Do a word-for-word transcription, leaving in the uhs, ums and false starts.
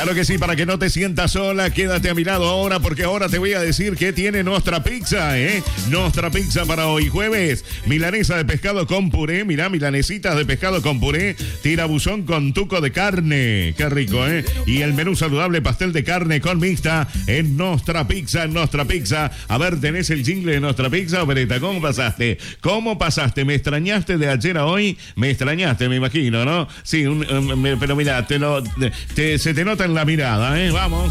Claro que sí, para que no te sientas sola, quédate a mi lado ahora, porque ahora te voy a decir qué tiene Nostra Pizza, ¿eh? Nostra Pizza para hoy jueves. Milanesa de pescado con puré, mirá, milanesitas de pescado con puré, tirabuzón con tuco de carne. Qué rico, ¿eh? Y el menú saludable, pastel de carne con mixta en Nostra Pizza, en Nostra Pizza. A ver, ¿tenés el jingle de Nostra Pizza, Opereta? ¿Cómo pasaste? ¿Cómo pasaste? ¿Me extrañaste de ayer a hoy? Me extrañaste, me imagino, ¿no? Sí, un, um, pero mira, te lo, te, se te nota en la mirada, ¿eh? Vamos.